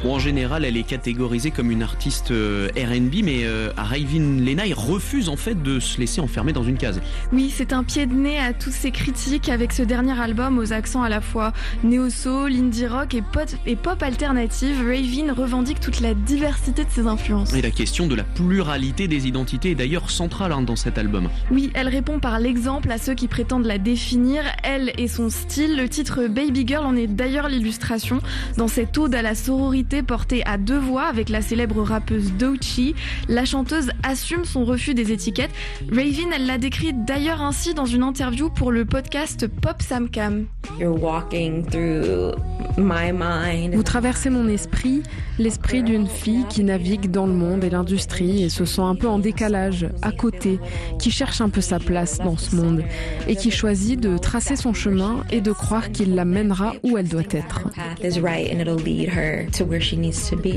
Bon, en général, elle est catégorisée comme une artiste R&B, mais Raven Lenaï refuse en fait de se laisser enfermer dans une case. Oui, c'est un pied de nez à tous ces critiques avec ce dernier album aux accents à la fois néo-soul, indie rock et pop alternative. Raven revendique toute la diversité de ses influences. Et la question de la pluralité des identités est d'ailleurs centrale dans cet album. Oui, elle répond par l'exemple à ceux qui prétendent la définir, elle et son style. Le titre Baby Girl en est d'ailleurs l'illustration. Dans cette ode à la sororité portée à deux voix avec la célèbre rappeuse Doechii, la chanteuse assume son refus des étiquettes. Raven, elle l'a décrit d'ailleurs ainsi dans une interview pour le podcast Pop Samcam. Vous traversez mon esprit, l'esprit d'une fille qui navigue dans le monde et l'industrie et se sent un peu en décalage, à côté, qui cherche un peu sa place dans ce monde et qui choisit de tracer son chemin et de croire qu'il la mènera où elle doit être.